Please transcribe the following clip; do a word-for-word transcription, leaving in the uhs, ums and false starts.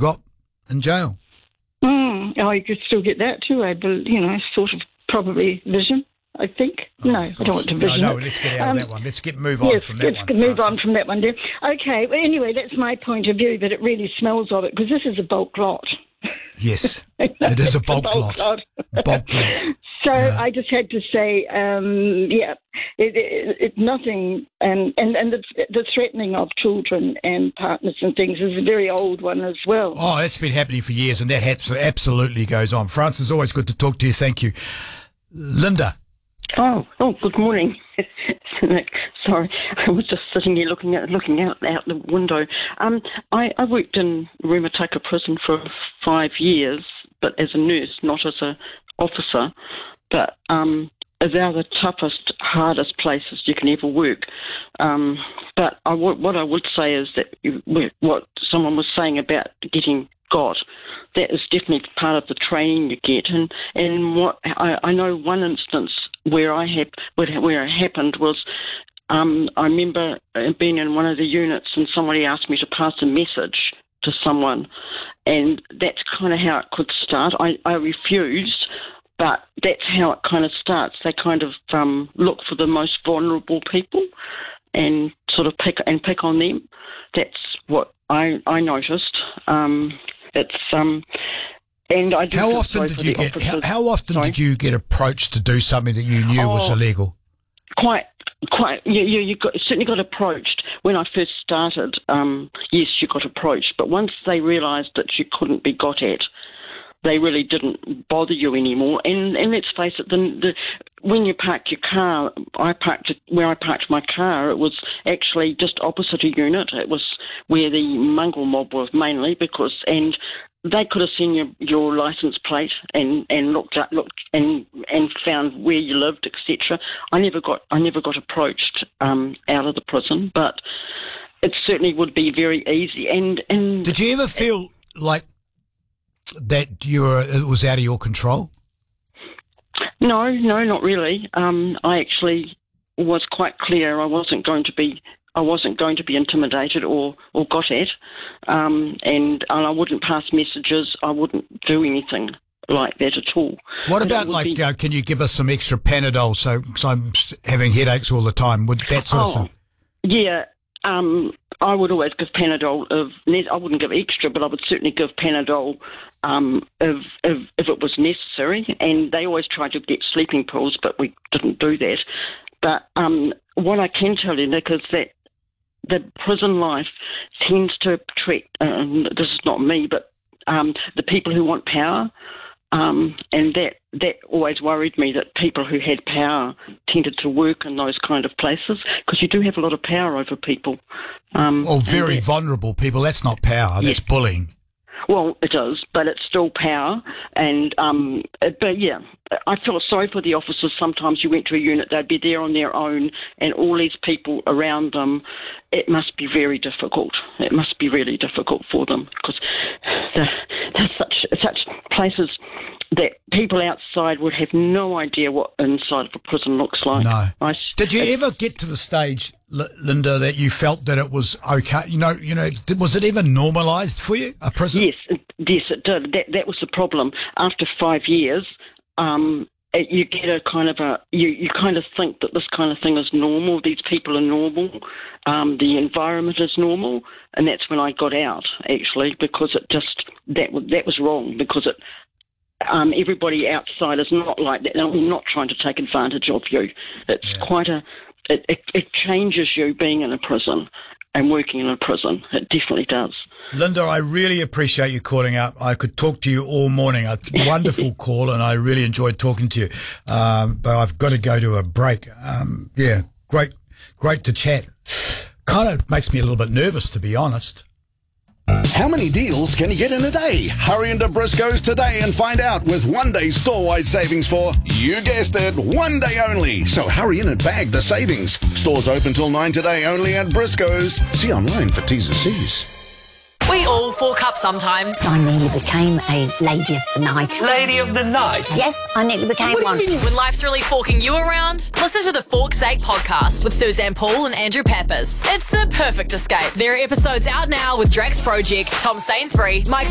got in jail. Mm, oh, you could still get that too, I bel you know, sort of probably vision, I think. Oh, no, gosh. I don't want to vision. No, no, let's get out um, of that one. Let's get move on yes, from that let's one. Let's move on from that one, dear. Okay, well, anyway, that's my point of view, that it really smells of it, because this is a bulk lot. Yes, it is a bulk, a bulk lot. lot. Bulk lot. So yeah. I just had to say, um, yeah, it, it, it nothing, and and, and the, the threatening of children and partners and things is a very old one as well. Oh, that's been happening for years, and that absolutely goes on. Frances, always good to talk to you. Thank you. Linda. Oh, oh, good morning. Sorry, I was just sitting here looking at looking out out the window. Um, I, I worked in Rumataka Prison for five years, but as a nurse, not as a officer. But um, they are the toughest, hardest places you can ever work. Um, but I, what I would say is that you, what someone was saying about getting got, that is definitely part of the training you get. And and what I, I know one instance where I have where it happened was, um, I remember being in one of the units and somebody asked me to pass a message to someone, and that's kind of how it could start. I, I refused, but that's how it kind of starts. They kind of um, look for the most vulnerable people and sort of pick and pick on them. That's what I I noticed. Um, it's um. And I do how often did you get? How, how often Sorry? did you get approached to do something that you knew oh, was illegal? Quite, quite. You, you, you got, certainly got approached when I first started. Um, yes, you got approached, but once they realised that you couldn't be got at, they really didn't bother you anymore. And and let's face it, the, the when you park your car, I parked it, where I parked my car. It was actually just opposite a unit. It was where the mongrel mob was mainly, because and. They could have seen your, your license plate and, and looked up, looked and and found where you lived, et cetera. I never got I never got approached um, out of the prison, but it certainly would be very easy. And, and did you ever feel like that you were it was out of your control? No, no, not really. Um, I actually was quite clear I wasn't going to be. I wasn't going to be intimidated or, or got at, um, and, and I wouldn't pass messages. I wouldn't do anything like that at all. What about, like, be, uh, can you give us some extra Panadol so, so I'm having headaches all the time? Would that sort oh, of stuff? Yeah, um, I would always give Panadol. If, I wouldn't give extra, but I would certainly give Panadol um, if, if, if it was necessary. And they always tried to get sleeping pills, but we didn't do that. But um, what I can tell you, Nick, is that the prison life tends to attract, uh, this is not me, but um, the people who want power, um, and that, that always worried me, that people who had power tended to work in those kind of places, because you do have a lot of power over people. Um, oh, very that, vulnerable people. That's not power, that's yes. bullying. Well, it is, but it's still power. And um, but yeah, I felt sorry for the officers. Sometimes you went to a unit, they'd be there on their own, and all these people around them. It must be very difficult. It must be really difficult for them, because they're, they're such such places that people outside would have no idea what inside of a prison looks like. No. I, Did you ever get to the stage, Linda, that you felt that it was okay? You know, you know, was it ever normalised for you, a prison? Yes, yes, it did. That that was the problem. After five years, um, it, you get a kind of a you, you kind of think that this kind of thing is normal. These people are normal. Um, the environment is normal, and that's when I got out, actually, because it just that that was wrong, because it. Um, everybody outside is not like that. They're not trying to take advantage of you. It's yeah. quite a. It, it, it changes you being in a prison and working in a prison. It definitely does. Linda, I really appreciate you calling out. I could talk to you all morning. A wonderful call, and I really enjoyed talking to you. Um, but I've got to go to a break. Um, yeah, great, great to chat. Kind of makes me a little bit nervous, to be honest. How many deals can you get in a day? Hurry into Briscoe's today and find out with one day store-wide savings for, you guessed it, one day only. So hurry in and bag the savings. Stores open till nine today only at Briscoe's. See online for T's and C's. We all fork up sometimes. I nearly became a lady of the night. Lady of the night? Yes, I nearly became one. When life's really forking you around, listen to the Fork's Sake podcast with Suzanne Paul and Andrew Peppers. It's the perfect escape. There are episodes out now with Drax Project, Tom Sainsbury, Mike